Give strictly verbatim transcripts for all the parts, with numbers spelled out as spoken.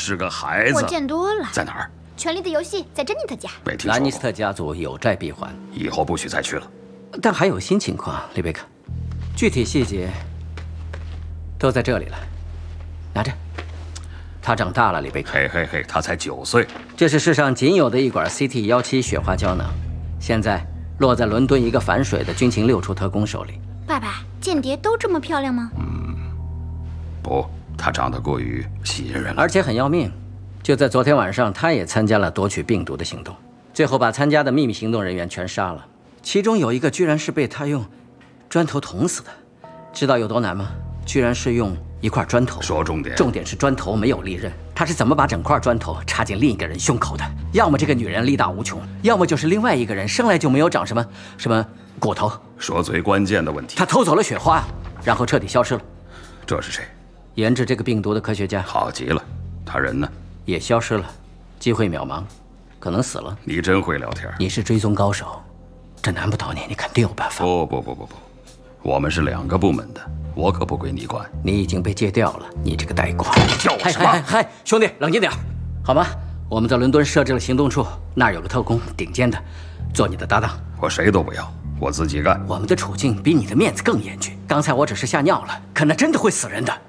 是个孩子。 我见多了。 在哪儿？ 《权力的游戏》在珍妮特家。 没听说过。 兰尼斯特家族有债必还， 以后不许再去了。 但还有新情况，丽贝克，具体细节都在这里了。拿着，他长大了，丽贝克。 嘿嘿嘿，他才九岁。 这是世上仅有的一管 C T 幺七雪花胶囊，现在落在伦敦一个反水的军情六处特工手里。 爸爸，间谍都这么漂亮吗？ 嗯，不，他长得过于吸引人了， 而且很要命。就在昨天晚上，他也参加了夺取病毒的行动，最后把参加的秘密行动人员全杀了，其中有一个居然是被他用砖头捅死的。知道有多难吗？居然是用一块砖头。 说重点。 重点是砖头没有利刃，他是怎么把整块砖头插进另一个人胸口的？要么这个女人力大无穷，要么就是另外一个人生来就没有长什么什么骨头。 说最关键的问题。 他偷走了雪花，然后彻底消失了。 这是谁？ 研制这个病毒的科学家。 好极了，他人呢？ 也消失了，机会渺茫，可能死了。 你真会聊天。 你是追踪高手，这难不倒你，你肯定有办法。 不不不不不，我们是两个部门的，我可不归你管。 你已经被戒掉了，你这个呆瓜！ 你叫我什么？ 嗨嗨嗨，兄弟，冷静点，好吗？我们在伦敦设置了行动处，那儿有个特工，顶尖的，做你的搭档。 我谁都不要，我自己干。 我们的处境比你的面子更严峻。刚才我只是吓尿了，可那真的会死人的。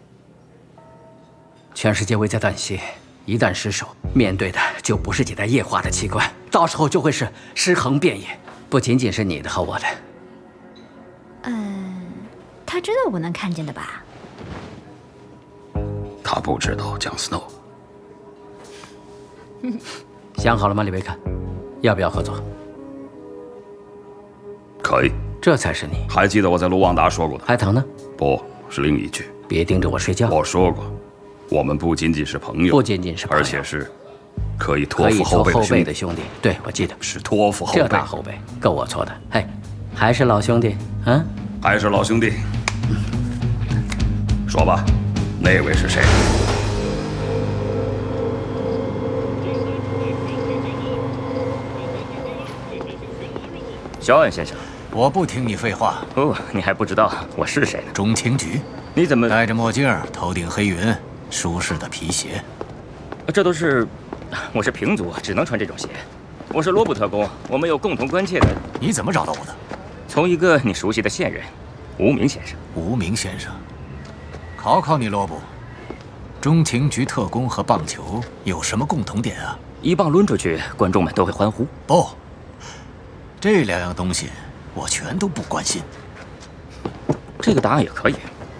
全世界危在旦夕。一旦失手，面对的就不是几代液化的器官，到时候就会是尸横遍野，不仅仅是你的和我的。 嗯，他知道我能看见的吧？ 他不知道，江斯诺。 想好了吗，李贝克？要不要合作？ 可以。 这才是你。 还记得我在卢旺达说过的？ 海棠呢？ 不是另一句。 别盯着我睡觉。 我说过。我们不仅仅是朋友， 不仅仅是朋友， 而且是可以托付后辈的兄弟。对，我记得是托付后辈。 这大后辈够我搓的。嘿，还是老兄弟，嗯， 还是老兄弟。说吧，那位是谁？ 肖恩先生， 我不听你废话。 哦，你还不知道我是谁呢？ 中情局。 你怎么戴着墨镜，头顶黑云？舒适的皮鞋， 这都是，我是平族，只能穿这种鞋。我是罗布特工，我们有共同关切的。 你怎么找到我的？ 从一个你熟悉的线人，无名先生。 无名先生，考考你，罗布，中情局特工和棒球有什么共同点啊？ 一棒抡出去，观众们都会欢呼。 不，这两样东西我全都不关心。 这个答案也可以。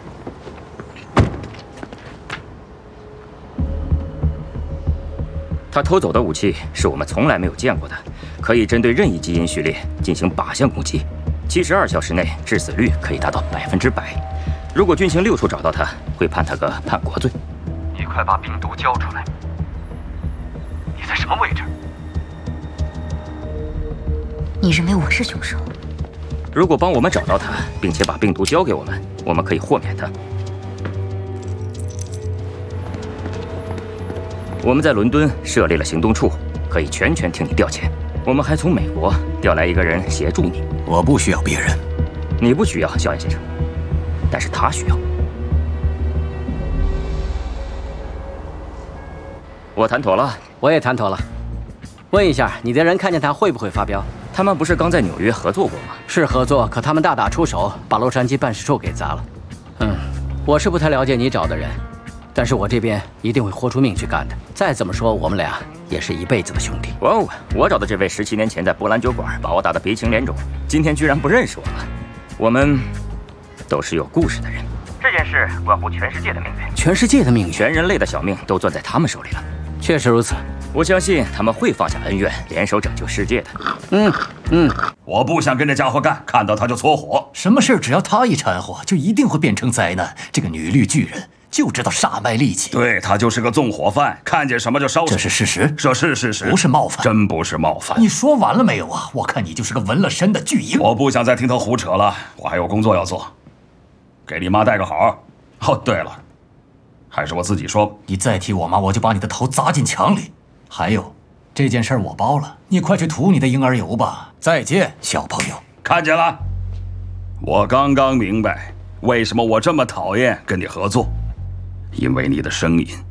他偷走的武器是我们从来没有见过的，可以针对任意基因序列进行靶向攻击，七十二小时内致死率可以达到百分之百。如果军情六处找到他，会判他个叛国罪。 你快把病毒交出来！你在什么位置？ 你认为我是凶手？ 如果帮我们找到他，并且把病毒交给我们，我们可以豁免他。我们在伦敦设立了行动处，可以全权替你调遣。我们还从美国调来一个人协助你。 我不需要别人， 你不需要，肖恩先生，但是他需要。我谈妥了， 我也谈妥了。问一下，你的人看见他会不会发飙？ 他们不是刚在纽约合作过吗？ 是合作，可他们大打出手，把洛杉矶办事处给砸了。嗯，我是不太了解你找的人。但是我这边一定会豁出命去干的。再怎么说，我们俩也是一辈子的兄弟。 哇哦，我找的这位十七年前在波兰酒馆把我打得鼻青脸肿，今天居然不认识我了。我们都是有故事的人， 这件事关乎全世界的命运， 全世界的命运， 全人类的小命都攥在他们手里了。 确实如此， 我相信他们会放下恩怨，联手拯救世界的。 嗯嗯， 我不想跟这家伙干，看到他就搓火。 什么事只要他一掺和，就一定会变成灾难。这个女绿巨人。就知道傻卖力气， 对他就是个纵火犯，看见什么就烧。 这是事实， 这是事实， 不是冒犯， 真不是冒犯。 你说完了没有啊？我看你就是个纹了身的巨婴。 我不想再听他胡扯了，我还有工作要做。给你妈带个好。哦，对了，还是我自己说， 你再提我妈，我就把你的头砸进墙里。还有，这件事我包了，你快去涂你的婴儿油吧。再见，小朋友。 看见了，我刚刚明白为什么我这么讨厌跟你合作。因为你的声音